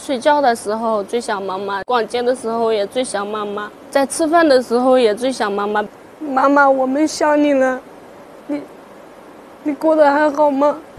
睡觉的时候最想妈妈，逛街的时候也最想妈妈，在吃饭的时候也最想妈妈。妈妈，我们想你了，你过得还好吗？